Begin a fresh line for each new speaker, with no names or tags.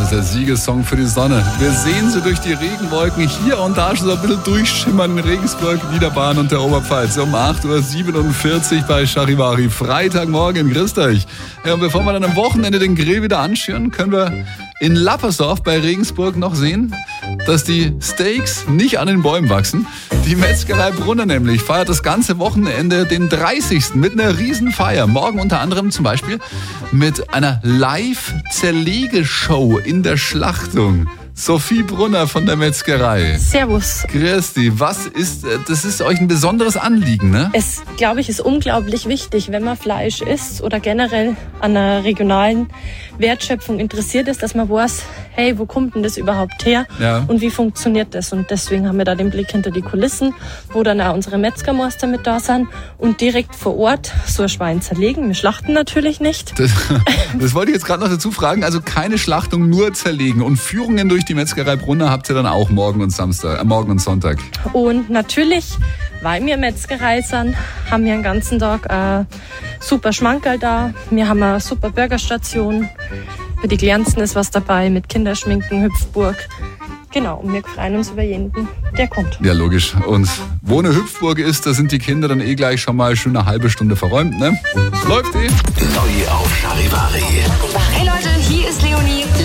ist der Siegessong für die Sonne. Wir sehen sie durch die Regenwolken hier und da schon so ein bisschen durchschimmern in Regensburg, Niederbayern und der Oberpfalz. Um 8.47 Uhr bei Charivari. Freitagmorgen, grüßt euch. Ja, und bevor wir dann am Wochenende den Grill wieder anschüren, können wir in Lappersdorf bei Regensburg noch sehen, dass die Steaks nicht an den Bäumen wachsen. Die Metzgerei Brunner nämlich feiert das ganze Wochenende den 30. mit einer Riesenfeier. Morgen unter anderem zum Beispiel mit einer Live-Zerlegeshow in der Schlachtung. Sophie Brunner von der Metzgerei.
Servus.
Grüß dich. Das ist euch ein besonderes Anliegen, ne?
Es, glaube ich, ist unglaublich wichtig, wenn man Fleisch isst oder generell an einer regionalen Wertschöpfung interessiert ist, dass man weiß, hey, wo kommt denn das überhaupt her?
Ja.
Und wie funktioniert das? Und deswegen haben wir da den Blick hinter die Kulissen, wo dann auch unsere Metzgermeister mit da sind und direkt vor Ort so ein Schwein zerlegen. Wir schlachten natürlich nicht.
Das wollte ich jetzt gerade noch dazu fragen. Also keine Schlachtung, nur zerlegen. Und Führungen durch die Metzgerei Brunner habt ihr dann auch morgen und Sonntag.
Und natürlich, weil wir Metzgerei sind, haben wir den ganzen Tag super Schmankerl da. Wir haben eine super Burgerstation. Für die Kleinsten ist was dabei mit Kinderschminken, Hüpfburg. Genau, und wir freuen uns über jeden, der kommt.
Ja, logisch. Und wo eine Hüpfburg ist, da sind die Kinder dann gleich schon mal schön eine halbe Stunde verräumt, ne? Läuft
Neu auf Charivari.
Hey Leute, hier ist Leonie.